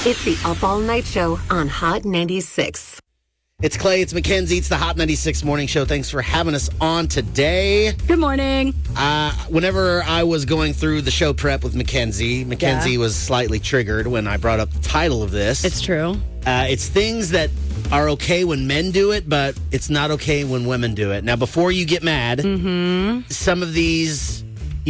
It's the Up All Night Show on Hot 96. It's Clay, it's Mackenzie, it's the Hot 96 Morning Show. Thanks for having us on today. Good morning. Whenever I was going through the show prep with Mackenzie was slightly triggered when I brought up the title of this. It's true. It's things that are okay when men do it, but it's not okay when women do it. Now, before you get mad, some of these,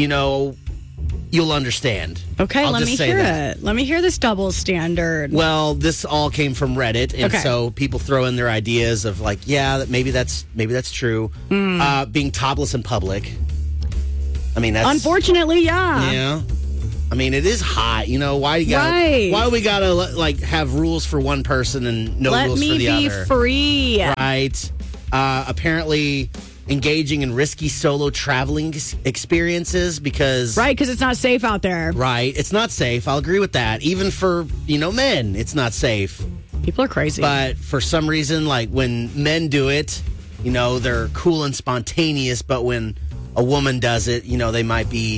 you'll understand. Okay, let me hear it. Let me hear this double standard. Well, this all came from Reddit, and so people throw in their ideas of like, maybe that's true. Being topless in public. I mean, that's unfortunately, yeah. Yeah. I mean, it is hot. Why do we gotta have rules for one person and no rules for the other? Let me be free. Right. Apparently engaging in risky solo traveling experiences because it's not safe out there. Right. It's not safe. I'll agree with that. Even for, men, it's not safe. People are crazy. But for some reason, like when men do it, they're cool and spontaneous. But when a woman does it, they might be,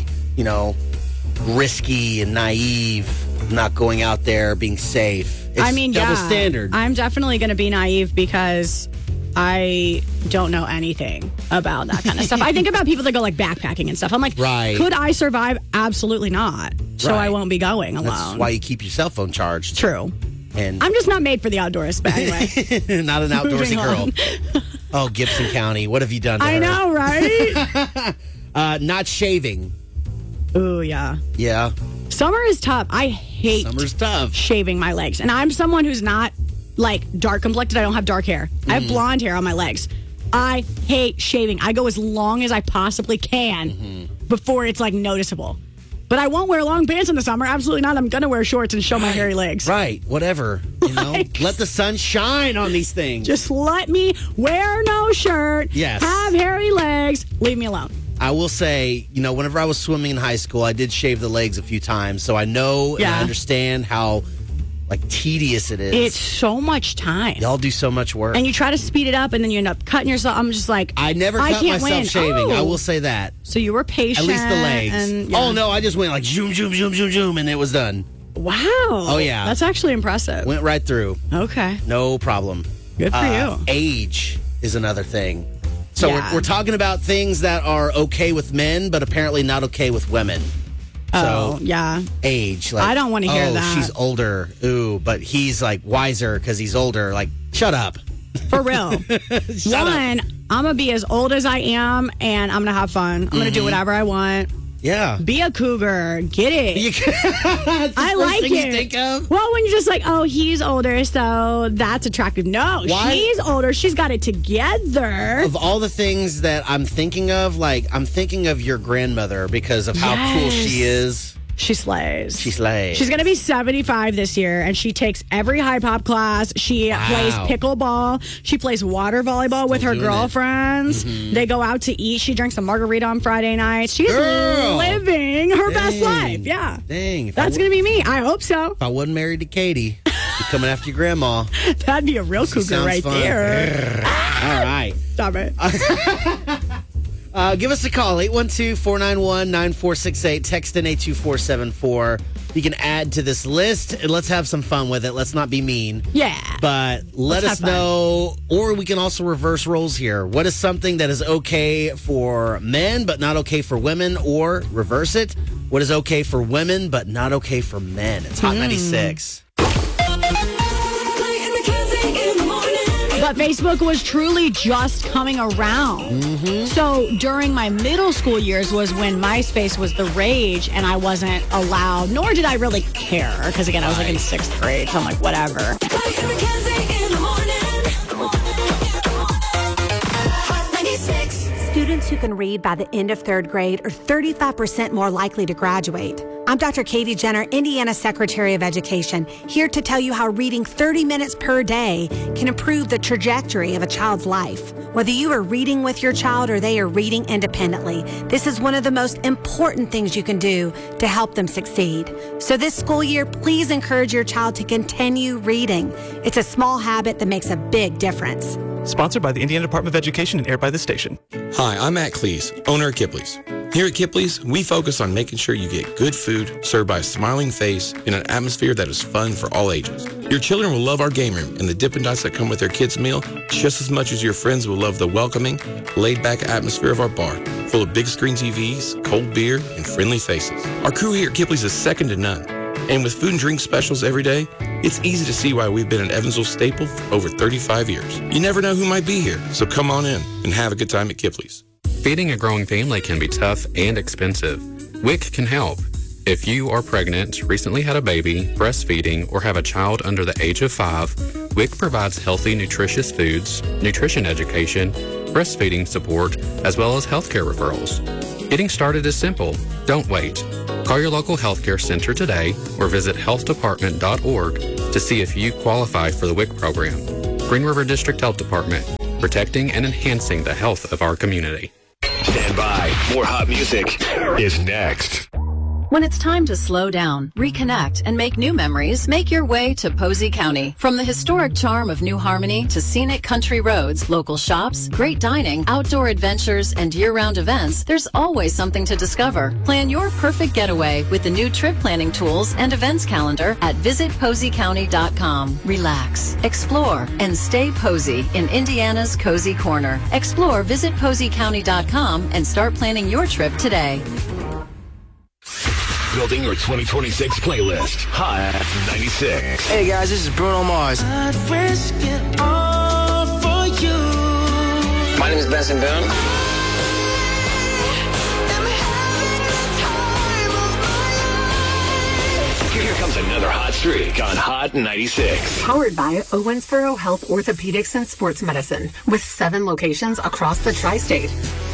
risky and naive, not going out there, being safe. It's double standard. I'm definitely going to be naive because I don't know anything about that kind of stuff. I think about people that go backpacking and stuff. I'm like, could I survive? Absolutely not. So I won't be going alone. That's why you keep your cell phone charged. True. And I'm just not made for the outdoors, but anyway. Not an outdoorsy girl. Oh, Gibson County. What have you done to her? I know, right? Not shaving. Ooh, yeah. Yeah. Summer is tough. I hate Summer's tough. Shaving my legs. And I'm someone who's not dark complected. I don't have dark hair. I have blonde hair on my legs. I hate shaving. I go as long as I possibly can before it's noticeable. But I won't wear long pants in the summer. Absolutely not. I'm going to wear shorts and show my hairy legs. Right. Whatever. Let the sun shine on these things. Just let me wear no shirt. Yes. Have hairy legs. Leave me alone. I will say, whenever I was swimming in high school, I did shave the legs a few times. So I know and I understand how tedious it is. It's so much time. Y'all do so much work. And you try to speed it up and then you end up cutting yourself. I'm just I never cut myself shaving. I will say that. So you were patient. At least the legs. And, Oh, no, I just went zoom, zoom, zoom, zoom, zoom, and it was done. Wow. Oh, yeah. That's actually impressive. Went right through. Okay. No problem. Good for you. Age is another thing. So we're talking about things that are okay with men, but apparently not okay with women. Oh, yeah. Age. I don't want to hear that. She's older. Ooh, but he's wiser because he's older. Shut up. For real. I'm going to be as old as I am, and I'm going to have fun. I'm going to do whatever I want. Yeah. Be a cougar. Get it. I like it. You think of? Well, when you're just he's older, so that's attractive. No, she's older. She's got it together. Of all the things that I'm thinking of, I'm thinking of your grandmother because of how cool she is. She slays. She slays. She's going to be 75 this year, and she takes every high pop class. She plays pickleball. She plays water volleyball with her girlfriends. They go out to eat. She drinks a margarita on Friday nights. She's living her best life. Yeah. Dang. That's going to be me. I hope so. If I wasn't married to Katie, be coming after your grandma. That'd be a real cougar right there. All right. Stop it. Give us a call, 812-491-9468. Text in 82474. You can add to this list, and let's have some fun with it. Let's not be mean. Yeah. But let us know, or we can also reverse roles here. What is something that is okay for men, but not okay for women, or reverse it? What is okay for women, but not okay for men? It's Hot 96. But Facebook was truly just coming around. So during my middle school years was when MySpace was the rage, and I wasn't allowed, nor did I really care. Because again, I was in 6th grade, so I'm like, whatever. Students who can read by the end of 3rd grade are 35% more likely to graduate. I'm Dr. Katie Jenner, Indiana Secretary of Education, here to tell you how reading 30 minutes per day can improve the trajectory of a child's life. Whether you are reading with your child or they are reading independently, this is one of the most important things you can do to help them succeed. So this school year, please encourage your child to continue reading. It's a small habit that makes a big difference. Sponsored by the Indiana Department of Education and aired by this station. Hi, I'm Matt Cleese, owner of Kipley's. Here at Kipley's, we focus on making sure you get good food served by a smiling face in an atmosphere that is fun for all ages. Your children will love our game room and the Dippin' Dots that come with their kids' meal just as much as your friends will love the welcoming, laid-back atmosphere of our bar, full of big screen TVs, cold beer, and friendly faces. Our crew here at Kipley's is second to none. And with food and drink specials every day, it's easy to see why we've been an Evansville staple for over 35 years. You never know who might be here, so come on in and have a good time at Kipley's. Feeding a growing family can be tough and expensive. WIC can help. If you are pregnant, recently had a baby, breastfeeding, or have a child under the age of 5, WIC provides healthy, nutritious foods, nutrition education, breastfeeding support, as well as healthcare referrals. Getting started is simple. Don't wait. Call your local healthcare center today or visit healthdepartment.org to see if you qualify for the WIC program. Green River District Health Department, protecting and enhancing the health of our community. Stand by. More hot music is next. When it's time to slow down, reconnect, and make new memories, make your way to Posey County. From the historic charm of New Harmony to scenic country roads, local shops, great dining, outdoor adventures, and year-round events, there's always something to discover. Plan your perfect getaway with the new trip planning tools and events calendar at visitposeycounty.com. Relax, explore, and stay Posey in Indiana's Cozy Corner. Explore visitposeycounty.com and start planning your trip today. Building your 2026 playlist. Hot 96. Hey guys, this is Bruno Mars. I'd risk it all for you. My name is Benson Boone. Here comes another hot streak on Hot 96. Powered by Owensboro Health Orthopedics and Sports Medicine with 7 locations across the tri-state.